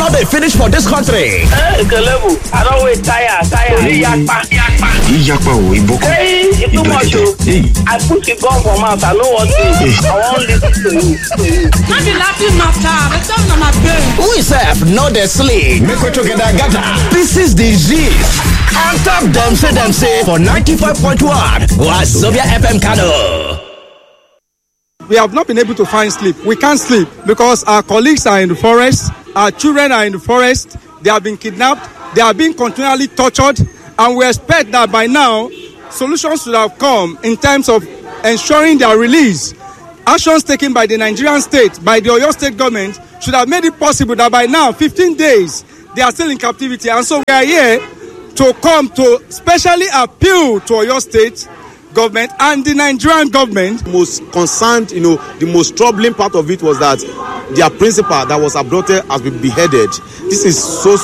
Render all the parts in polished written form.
not they finish for this country. Level. I don't wait tire. Yakpa. Hey, it's too much. I put the gun for mouth. I know what to do. I won't listen to you. Not be laughing matter. But don't know my brain. We self know the sleep. Make we together gather. This is the G's. On top them say for 95.1 Wazobia FM Kano. We have not been able to find sleep. We can't sleep because our colleagues are in the forest, our children are in the forest, they have been kidnapped, they are being continually tortured, and we expect that by now, solutions should have come in terms of ensuring their release. Actions taken by the Nigerian state, by the Oyo state government, should have made it possible that by now, 15 days, they are still in captivity. And so we are here to come to specially appeal to Oyo state government and the Nigerian government. Most concerned, the most troubling part of it was that their principal that was abducted has been beheaded. This is so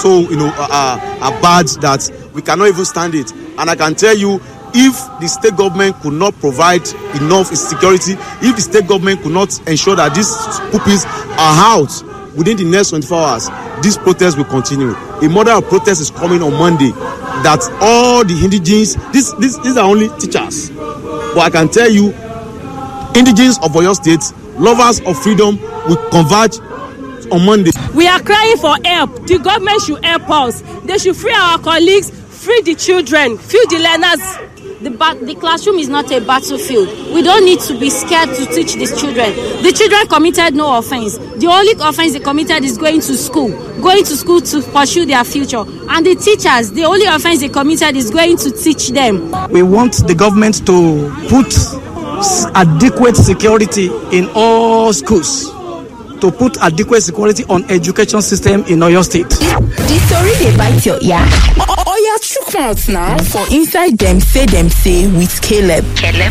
bad that we cannot even stand it. And I can tell you, if the state government could not provide enough security, if the state government could not ensure that these puppies are out within the next 24 hours, this protest will continue. A model of protest is coming on Monday that all the indigenes, these are only teachers, but I can tell you, indigenes of Oyo State, lovers of freedom, will converge on Monday. We are crying for help. The government should help us. They should free our colleagues, free the children, free the learners. The classroom is not a battlefield. We don't need to be scared to teach these children. The children committed no offense. The only offense they committed is going to school to pursue their future. And the teachers, the only offense they committed is going to teach them. We want the government to put adequate security in all schools, to put adequate security on education system in Oyo State. The story they bite your ear. Oya chook mouth now for inside them say with Caleb.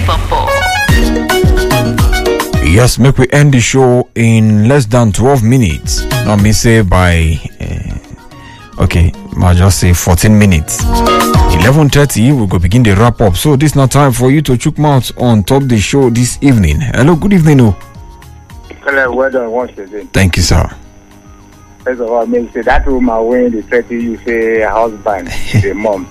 Yes, make we end the show in less than 12 minutes. Now me say by I'll just say 14 minutes. 11:30 we go begin the wrap up. So this is not time for you to chook mouth on top the show this evening. Hello, good evening. Hello, well done once again. Thank you, sir. First of all, I mean, say that woman when they say to you, say husband, the mom.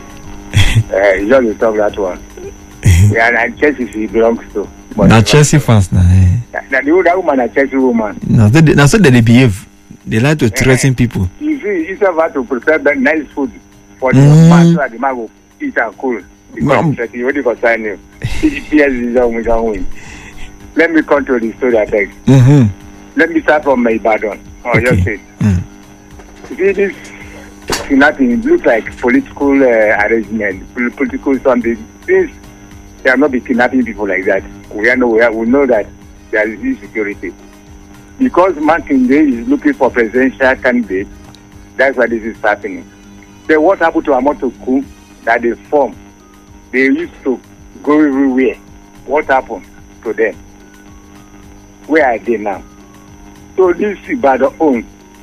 You just talk that one. Yeah, and Chelsea she belongs to. Now Chelsea fans now. That woman, a Chelsea woman. Now so they behave. They like to threaten people. You see, it's about to prepare nice food for the man so that the man will eat and cool. Because you already got sign you. PS is win. Let me control the story I beg. Let me start from my Ibadan. Just say. See, this kidnapping, it looks like political arrangement, political something. Since they are not be kidnapping people like that, we know that there is insecurity. Because Makinde is looking for presidential candidate, that's why this is happening. Then what happened to Amotoku that they formed? They used to go everywhere. What happened to them? Where are they now? So this Ibadan own,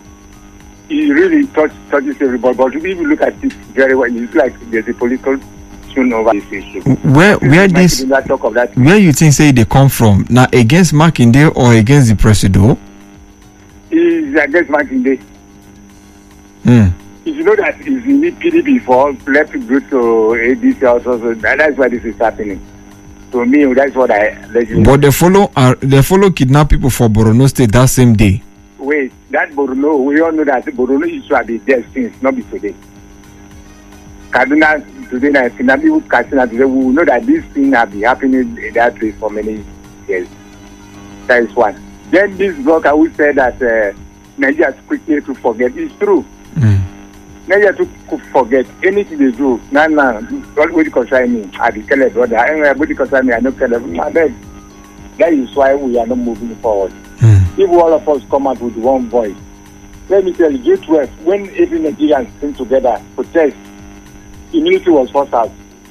it really touches everybody. But if you look at it very well, it's like there's a political tune over this issue. Where you think say they come from? Now against Makinde or against the Presido? It's against Makinde. If you know that it's in the PDP for left to go to ADC also, so that's why this is happening. To me, that's what I let you know. But they follow kidnap people for Borno State that same day. Wait, that Borno, we all know that Borno issue have been there since, not be today. Kaduna today, Kaduna today, we know that this thing have been happening in that place for many years. That is one. Then this blogger who said that Nigeria is quickly to forget. It's true. Nigeria to forget anything they do. Nobody concern me. I be Caleb brother. Nobody concern me. I know Caleb. That is why we are not moving forward. If all of us come out with one voice, let me tell you, G12, when every Nigerian came together, protest, immunity was forced out.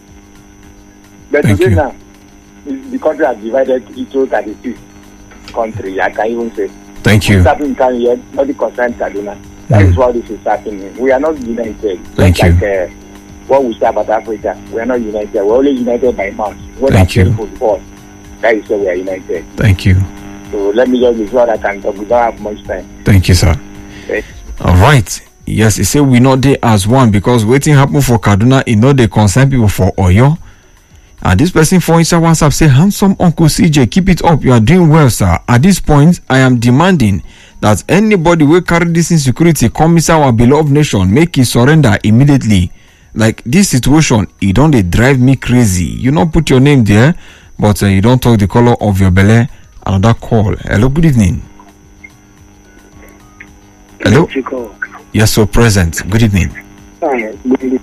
But today now, the country has divided into 36 countries. I can even say. Thank you. Nobody concerned Kaduna. That is why this is happening. We are not united. Thank you. Like what we say about Africa, we are not united. We're only united by mouth. Thank you. Football, that is why we are united. Thank you. So let me just be sure I can talk. We don't have much time. Thank you, sir. All right. Yes, he said we not there as one because waiting happen for Kaduna, it not they concern people for Oyo. And this person for Insta WhatsApp say, handsome Uncle CJ, keep it up. You are doing well, sir. At this point, I am demanding that anybody will carry this insecurity come inside our beloved nation, make it surrender immediately. Like this situation, it don't they drive me crazy. You not put your name there, but you don't talk the color of your belly. Another call. Hello, good evening. Hello. Yes, so present. Good evening. Hi, good evening.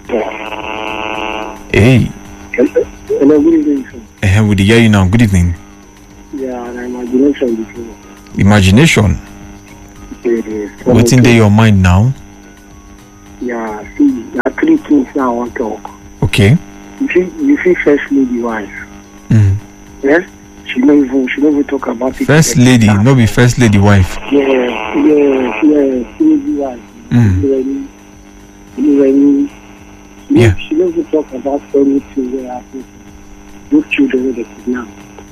Hey. Hello, good evening. We hear you now. Good evening. Yeah, imagination before. Imagination. What's in your mind now? Yeah, see, there are three things now I want to talk. Okay. You see first lady wife. Yes? She don't even talk about it. First lady, no be first lady wife. Yeah, lady wife. Yeah. She don't even talk about anything where happened. Those children were kidnapped.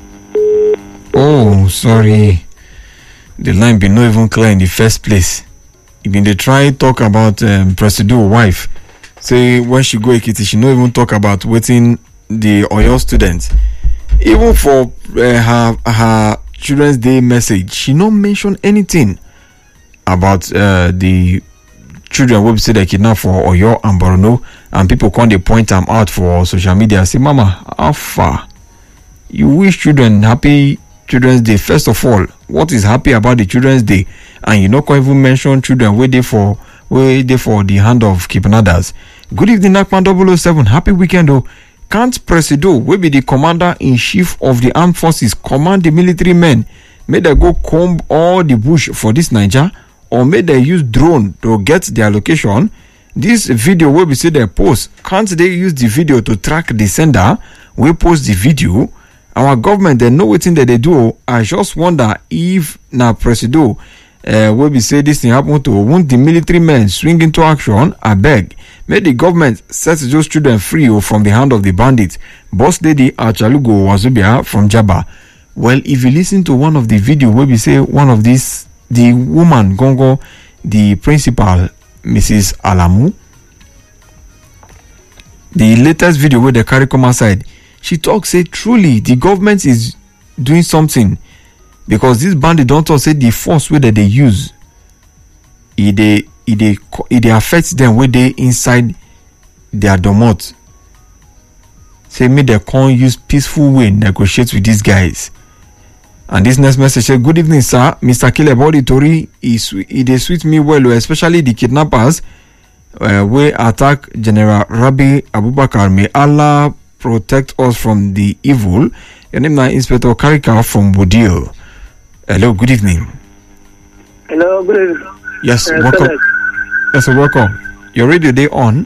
Oh, sorry. The line be not even clear in the first place. Even they try talk about Presido wife. Say when she go Ekiti, she not even talk about waiting the Oyo students. Even for her Children's Day message, she not mention anything about the children will say they kidnapped for Oyo and Borno, and people come they point them out for social media. Say, Mama, how far? You wish children happy Children's Day. First of all, what is happy about the Children's Day? And you not even mention children waiting for the hand of kidnappers. Good evening, Nakman 007. Happy weekend, though. Can't Presido, will be the commander-in-chief of the armed forces, command the military men, may they go comb all the bush for this Niger, or may they use drone to get their location? This video will be say they post. Can't they use the video to track the sender? We post the video. Our government, they know what thing that they do. I just wonder if na Presido will be say this thing happen to won't the military men swing into action? I beg. May the government set those children free from the hand of the bandits. Boss Lady Achalugo Wazubia from Jaba. Well, if you listen to one of the video where we say one of these, the woman Gongo, the principal, Mrs. Alamu, the latest video where the carry come outside, she talks say truly the government is doing something because this bandit don't talk say the force way that they use it affects them where they inside their domot. Say me they can't use peaceful way negotiate with these guys. And this next message says, good evening, sir. Mr. Caleb Auditori they suit me well, especially the kidnappers we attack General Rabi Abubakar. May Allah protect us from the evil. Your name is Inspector Karika from Bodil. Hello, good evening. Hello, good evening. Yes, welcome. Yes, welcome. Your radio day on?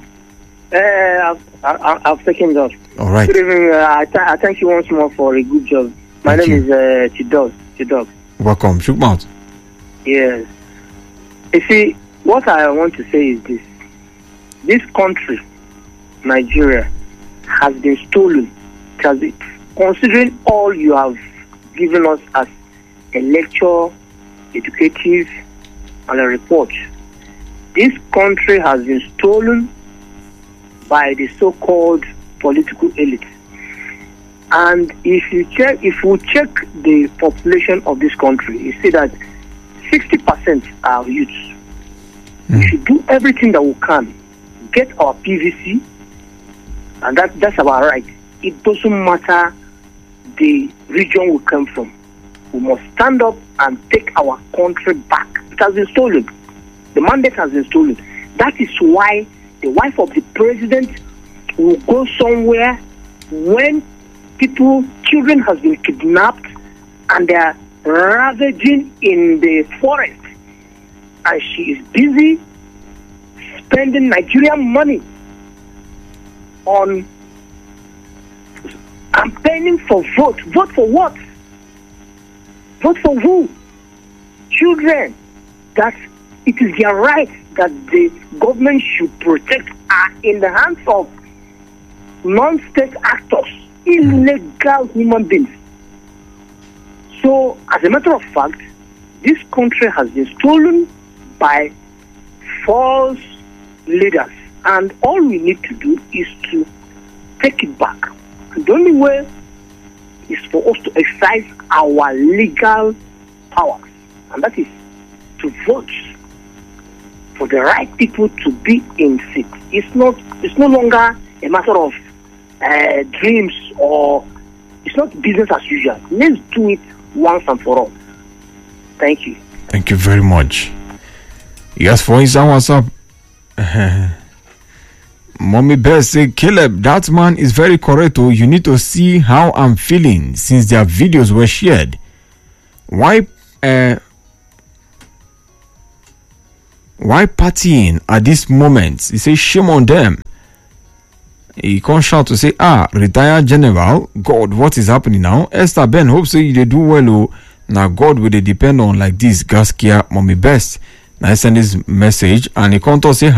I've taken off. All right. Good evening. I thank you once more for a good job. My name is Chidog. Welcome. Shukmouth. Yes. You see, what I want to say is this. This country, Nigeria, has been stolen. Considering all you have given us as a lecture, educative, and a report, this country has been stolen by the so-called political elite. And if we check the population of this country, you see that 60% are youths. We should do everything that we can, get our PVC, and that's our right. It doesn't matter the region we come from. We must stand up and take our country back. It has been stolen. The mandate has been stolen. That is why the wife of the president will go somewhere when children has been kidnapped and they are ravaging in the forest. And she is busy spending Nigerian money on campaigning for vote. Vote for what? Vote for who? Children that it is their right that the government should protect are in the hands of non-state actors, illegal human beings. So, as a matter of fact, this country has been stolen by false leaders, and all we need to do is to take it back. And the only way is for us to exercise our legal powers, and that is to vote for the right people to be in seat. It's no longer a matter of dreams, or it's not business as usual. Let's do it once and for all. Thank you. Thank you very much. Yes, for instance, what's up? Mommy Bess say, Caleb, that man is very correct. Oh, you need to see how I'm feeling since their videos were shared. Why partying at this moment? He says, shame on them. He can't shout to say, retired general, God, what is happening now? Esther Ben, hope say they do well. Oh, now God will they depend on like this. Gaskia, Mommy Best. Now I send this message and he can't say,